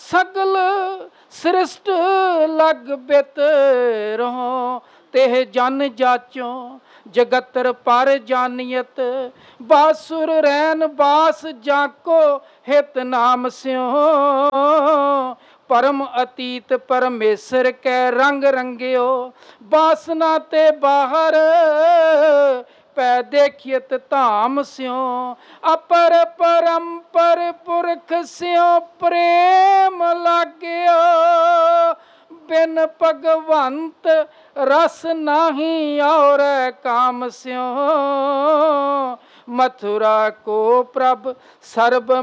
सगल सृष्ट लग बित रहो, तेह जन जाचो जगतर पर जानियत। बासुर रैन बास जाको हित नाम स्यो, परम अतीत परमेश्वर कै रंग रंगियो। बासना ते बाहर पै देखियत धाम स्यो, अपर परंपर पुरख स्यो प्रेम लाग्यो। बिन भगवंत रस नाही और काम स्यो, मथुरा को प्रभ सर्ब